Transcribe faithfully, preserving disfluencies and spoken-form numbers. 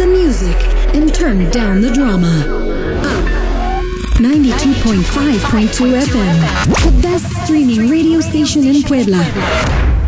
the music and turn down the drama. Up ninety-two point five point two F M, the best streaming radio station in Puebla.